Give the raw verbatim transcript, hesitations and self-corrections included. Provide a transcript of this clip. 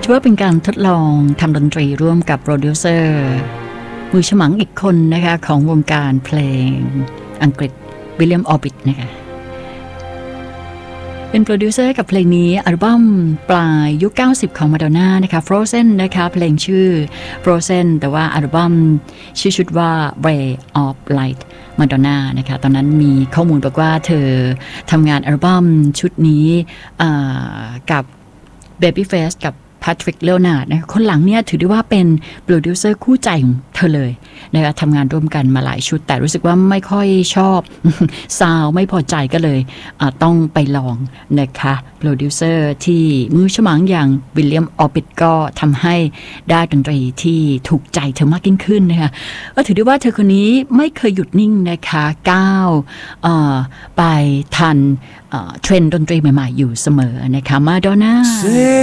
อว่าเป็นการทดลองทำดนตรีร่วมกับโปรดิวเซอร์มือฉมังอีกคนนะคะของวงการเพลงอังกฤษวิลเลียมออร์บิทนะคะเป็นโปรดิวเซอร์กับเพลงนี้อัลบั้มปลายยุคเก้าสิบของมาดอนน่านะคะ Frozen นะคะเพลงชื่อ Frozen แต่ว่าอัลบั้มชื่อชุดว่า Ray of Light มาดอนน่านะคะตอนนั้นมีข้อมูลบอกว่าเธอทำงานอัลบั้มชุดนี้กับ Babyface กับแพทริก เลโอนาร์ดนะคะคนหลังเนี่ยถือได้ว่าเป็นโปรดิวเซอร์คู่ใจของเธอเลยนะคะทำงานร่วมกันมาหลายชุดแต่รู้สึกว่าไม่ค่อยชอบซาวไม่พอใจก็เลยต้องไปลองนะคะโปรดิวเซอร์ที่มือฉมังอย่างวิลเลียมออร์บิทก็ทำให้ได้ดนตรีที่ถูกใจเธอมากยิ่งขึ้นนะคะก็ถือได้ว่าเธอคนนี้ไม่เคยหยุดนิ่งนะคะก้าวไปทันเทรนด์ดนตรีใหม่ๆอยู่เสมอนะคะมาดอนน่า